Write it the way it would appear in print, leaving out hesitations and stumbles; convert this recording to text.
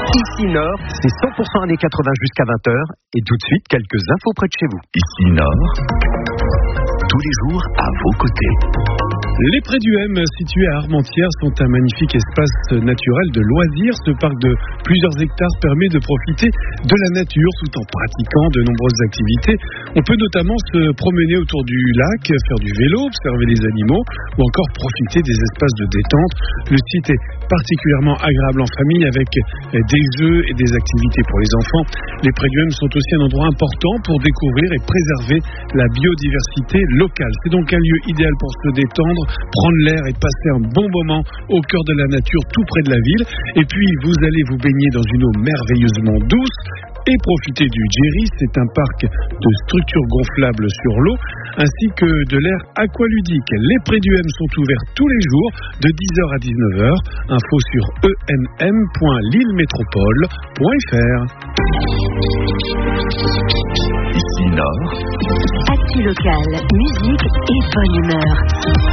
Ici Nord, c'est 100% années 80 jusqu'à 20h. Et tout de suite, quelques infos près de chez vous. Ici Nord, tous les jours à vos côtés. Les Prés du M, situés à Armentières, sont un magnifique espace naturel de loisirs. Ce parc de plusieurs hectares permet de profiter de la nature tout en pratiquant de nombreuses activités. On peut notamment se promener autour du lac, faire du vélo, observer les animaux ou encore profiter des espaces de détente. Le site est particulièrement agréable en famille avec des jeux et des activités pour les enfants. Les Prés du M sont aussi un endroit important pour découvrir et préserver la biodiversité locale. C'est donc un lieu idéal pour se détendre, prendre l'air et passer un bon moment au cœur de la nature tout près de la ville. Et puis vous allez vous baigner dans une eau merveilleusement douce et profiter du Jerry. C'est un parc de structures gonflables sur l'eau ainsi que de l'air aqualudique. Les Prés du M sont ouverts tous les jours de 10h à 19h. Info sur enm.lillemétropole.fr. Ici Nord. Actu locale, musique et bonne humeur.